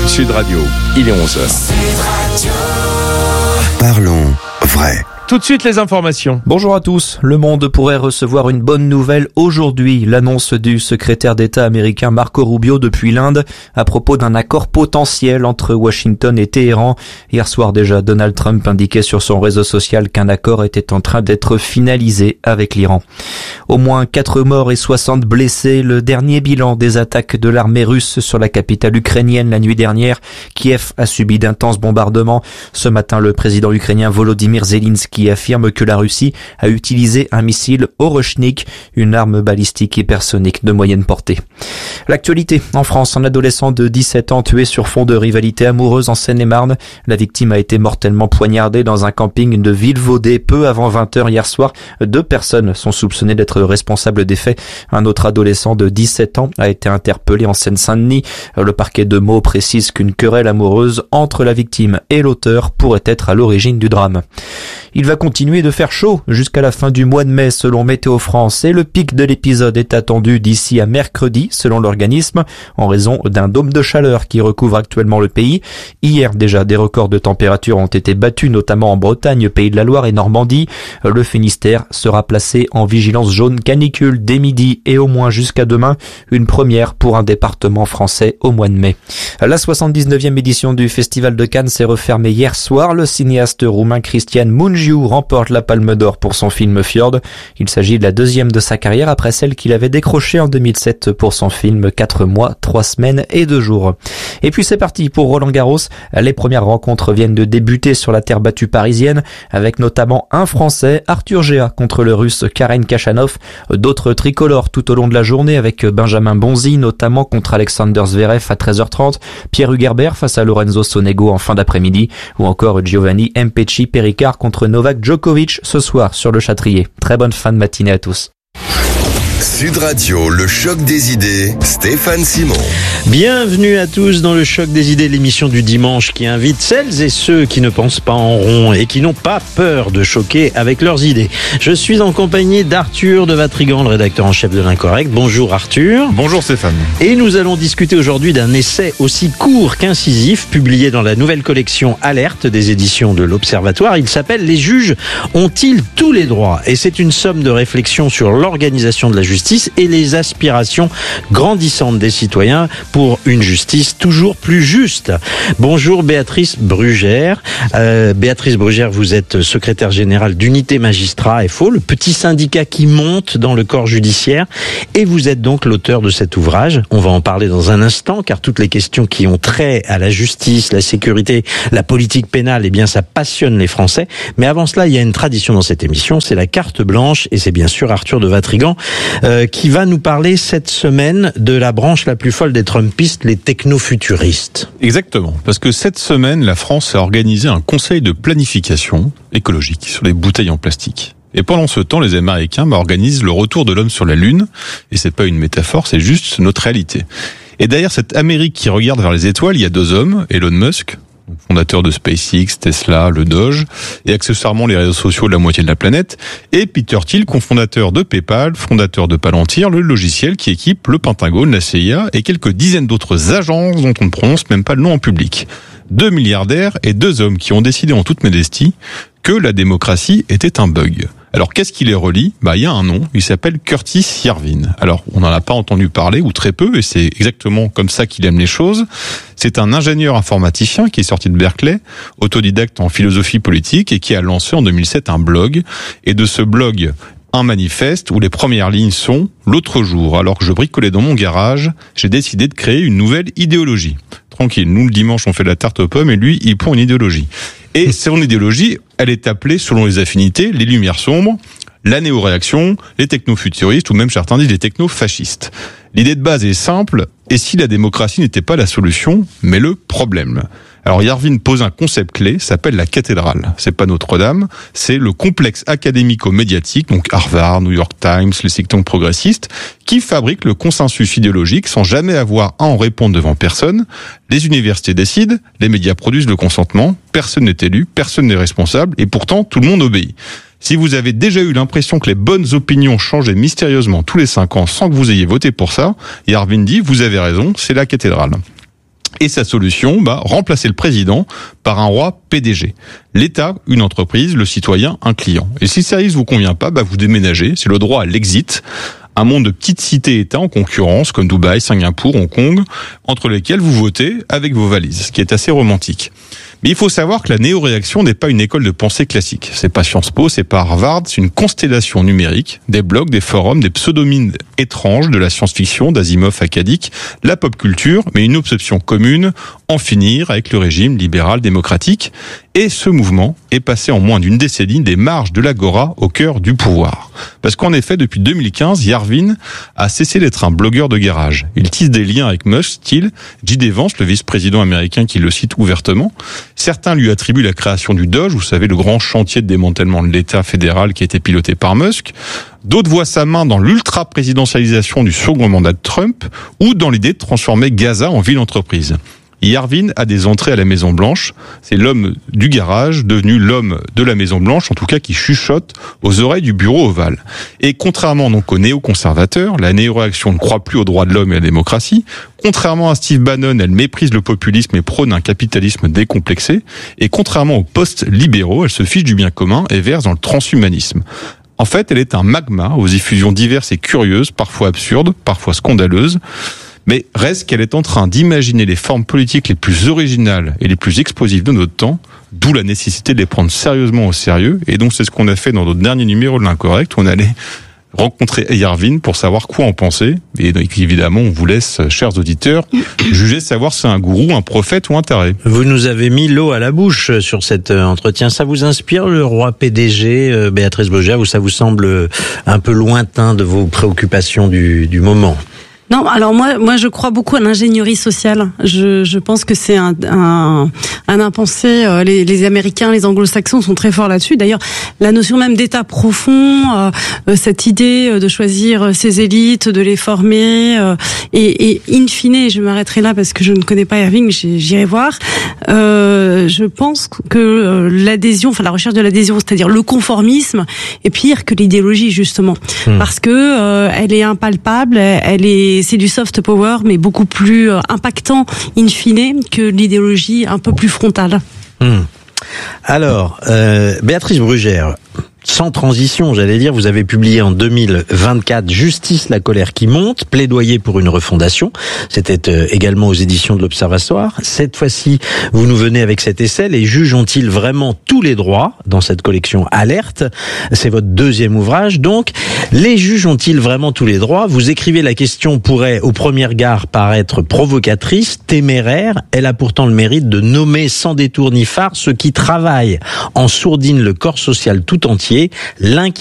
Sud Radio, il est 11h. Parlons vrai. Tout de suite les informations. Bonjour à tous. Le monde pourrait recevoir une bonne nouvelle aujourd'hui. L'annonce du secrétaire d'État américain Marco Rubio depuis l'Inde à propos d'un accord potentiel entre Washington et Téhéran. Hier soir déjà, Donald Trump indiquait sur son réseau social qu'un accord était en train d'être finalisé avec l'Iran. Au moins 4 morts et 60 blessés. Le dernier bilan des attaques de l'armée russe sur la capitale ukrainienne la nuit dernière. Kiev a subi d'intenses bombardements. Ce matin, le président ukrainien Volodymyr Zelensky affirme que la Russie a utilisé un missile Oruchnik, une arme balistique hypersonique de moyenne portée. L'actualité en France, un adolescent de 17 ans tué sur fond de rivalité amoureuse en Seine-et-Marne. La victime a été mortellement poignardée dans un camping de Vilvaudé peu avant 20h hier soir. 2 personnes sont soupçonnées d'être responsables des faits. Un autre adolescent de 17 ans a été interpellé en Seine-Saint-Denis. Le parquet de Meaux précise qu'une querelle amoureuse entre la victime et l'auteur pourrait être à l'origine du drame. Il va continuer de faire chaud jusqu'à la fin du mois de mai selon Météo France et le pic de l'épisode est attendu d'ici à mercredi selon l'organisme en raison d'un dôme de chaleur qui recouvre actuellement le pays. Hier déjà des records de température ont été battus notamment en Bretagne, Pays de la Loire et Normandie. Le Finistère sera placé en vigilance jaune canicule dès midi et au moins jusqu'à demain, une première pour un département français au mois de mai. La 79e édition du Festival de Cannes s'est refermée hier soir. Le cinéaste roumain Cristian Mungiu remporte la Palme d'Or pour son film Fjord. Il s'agit de la 2e de sa carrière après celle qu'il avait décrochée en 2007 pour son film 4 mois, 3 semaines et 2 jours. Et puis c'est parti pour Roland Garros. Les premières rencontres viennent de débuter sur la terre battue parisienne avec notamment un Français, Arthur Géa contre le Russe Karen Khachanov. D'autres tricolores tout au long de la journée avec Benjamin Bonzi notamment contre Alexander Zverev à 13h30, Pierre Hugerbert face à Lorenzo Sonego en fin d'après-midi ou encore Giovanni Mpecci Péricard contre Novak Djokovic ce soir sur le Châtrier. Très bonne fin de matinée à tous. Sud Radio, le choc des idées, Stéphane Simon. Bienvenue à tous dans le choc des idées, l'émission du dimanche qui invite celles et ceux qui ne pensent pas en rond et qui n'ont pas peur de choquer avec leurs idées. Je suis en compagnie d'Arthur de Vatrigan, le rédacteur en chef de l'Incorrect. Bonjour Arthur. Bonjour Stéphane. Et nous allons discuter aujourd'hui d'un essai aussi court qu'incisif, publié dans la nouvelle collection Alerte des éditions de l'Observatoire. Il s'appelle « Les juges ont-ils tous les droits ?» et c'est une somme de réflexion sur l'organisation de la justice et les aspirations grandissantes des citoyens pour une justice toujours plus juste. Bonjour Béatrice Brugère. Béatrice Brugère, vous êtes secrétaire générale d'Unité Magistrats FO, le petit syndicat qui monte dans le corps judiciaire, et vous êtes donc l'auteur de cet ouvrage. On va en parler dans un instant, car toutes les questions qui ont trait à la justice, la sécurité, la politique pénale, eh bien ça passionne les Français. Mais avant cela, il y a une tradition dans cette émission, c'est la carte blanche, et c'est bien sûr Arthur de Vatrigan qui va nous parler cette semaine de la branche la plus folle des Trumpistes, les technofuturistes. Exactement, parce que cette semaine, la France a organisé un conseil de planification écologique sur les bouteilles en plastique. Et pendant ce temps, les Américains organisent le retour de l'homme sur la Lune, et c'est pas une métaphore, c'est juste notre réalité. Et derrière cette Amérique qui regarde vers les étoiles, il y a 2 hommes, Elon Musk, fondateur de SpaceX, Tesla, le Doge, et accessoirement les réseaux sociaux de la moitié de la planète, et Peter Thiel, cofondateur de PayPal, fondateur de Palantir, le logiciel qui équipe le Pentagone, la CIA et quelques dizaines d'autres agences dont on ne prononce même pas le nom en public. 2 milliardaires et 2 hommes qui ont décidé en toute modestie que la démocratie était un bug. Alors, qu'est-ce qui les relie ? Il y a un nom, il s'appelle Curtis Yarvin. Alors, on n'en a pas entendu parler, ou très peu, et c'est exactement comme ça qu'il aime les choses. C'est un ingénieur informaticien qui est sorti de Berkeley, autodidacte en philosophie politique, et qui a lancé en 2007 un blog. Et de ce blog, un manifeste où les premières lignes sont « L'autre jour, alors que je bricolais dans mon garage, j'ai décidé de créer une nouvelle idéologie. » Tranquille, nous le dimanche on fait de la tarte aux pommes, et lui, il prend une idéologie. Et son idéologie, elle est appelée, selon les affinités, les lumières sombres, la néo-réaction, les techno-futuristes, ou même certains disent les techno-fascistes. L'idée de base est simple, et si la démocratie n'était pas la solution, mais le problème ? Alors Yarvin pose un concept clé, s'appelle la cathédrale. C'est pas Notre-Dame, c'est le complexe académico-médiatique, donc Harvard, New York Times, les think tanks progressistes, qui fabriquent le consensus idéologique sans jamais avoir à en répondre devant personne. Les universités décident, les médias produisent le consentement, personne n'est élu, personne n'est responsable, et pourtant tout le monde obéit. Si vous avez déjà eu l'impression que les bonnes opinions changeaient mystérieusement tous les 5 ans sans que vous ayez voté pour ça, Yarvin dit, vous avez raison, c'est la cathédrale. Et sa solution, remplacer le président par un roi PDG. L'État, une entreprise, le citoyen, un client. Et si le service vous convient pas, vous déménagez. C'est le droit à l'exit. Un monde de petites cités-États en concurrence, comme Dubaï, Singapour, Hong Kong, entre lesquels vous votez avec vos valises, ce qui est assez romantique. Mais il faut savoir que la néo-réaction n'est pas une école de pensée classique. C'est pas Sciences Po, c'est pas Harvard, c'est une constellation numérique, des blogs, des forums, des pseudonymes étranges de la science-fiction, d'Asimov à Kadik, la pop culture, mais une obsession commune, en finir avec le régime libéral démocratique. Et ce mouvement est passé en moins d'une décennie des marges de l'agora au cœur du pouvoir. Parce qu'en effet, depuis 2015, Yarvin a cessé d'être un blogueur de garage. Il tisse des liens avec Musk, style J.D. Vance, le vice-président américain qui le cite ouvertement. Certains lui attribuent la création du Doge, vous savez, le grand chantier de démantèlement de l'État fédéral qui a été piloté par Musk. D'autres voient sa main dans l'ultra-présidentialisation du second mandat de Trump ou dans l'idée de transformer Gaza en ville-entreprise. Yarvin a des entrées à la Maison-Blanche. C'est l'homme du garage, devenu l'homme de la Maison-Blanche, en tout cas qui chuchote aux oreilles du bureau ovale. Et contrairement donc aux néoconservateurs, la néo-réaction ne croit plus aux droits de l'homme et à la démocratie. Contrairement à Steve Bannon, elle méprise le populisme et prône un capitalisme décomplexé. Et contrairement aux post-libéraux, elle se fiche du bien commun et verse dans le transhumanisme. En fait, elle est un magma aux effusions diverses et curieuses, parfois absurdes, parfois scandaleuses. Mais reste qu'elle est en train d'imaginer les formes politiques les plus originales et les plus explosives de notre temps, d'où la nécessité de les prendre sérieusement au sérieux. Et donc c'est ce qu'on a fait dans notre dernier numéro de l'Incorrect, où on allait rencontrer Yarvin pour savoir quoi en penser. Et donc, évidemment, on vous laisse, chers auditeurs, juger, savoir si c'est un gourou, un prophète ou un taré. Vous nous avez mis l'eau à la bouche sur cet entretien. Ça vous inspire, le roi PDG, Béatrice Brugère, ou ça vous semble un peu lointain de vos préoccupations du moment ? Non, alors moi je crois beaucoup à l'ingénierie sociale. Je pense que c'est un impensé. Les Américains, les Anglo-Saxons sont très forts là-dessus. D'ailleurs, la notion même d'État profond, cette idée de choisir ses élites, de les former, et in fine, je m'arrêterai là parce que je ne connais pas Irving, mais j'irai voir. Je pense que l'adhésion, la recherche de l'adhésion, c'est-à-dire le conformisme, est pire que l'idéologie justement, parce que elle est impalpable, c'est du soft power, mais beaucoup plus impactant in fine que l'idéologie un peu plus frontale. Alors, Béatrice Brugère, sans transition, j'allais dire, vous avez publié en 2024 Justice, la colère qui monte, plaidoyer pour une refondation. C'était également aux éditions de l'Observatoire. Cette fois-ci, vous nous venez avec cet essai. Les juges ont-ils vraiment tous les droits dans cette collection Alerte? C'est votre deuxième ouvrage. Donc, les juges ont-ils vraiment tous les droits? Vous écrivez, la question pourrait au premier regard paraître provocatrice, téméraire. Elle a pourtant le mérite de nommer sans détour ni phare ceux qui travaillent en sourdine le corps social tout entier.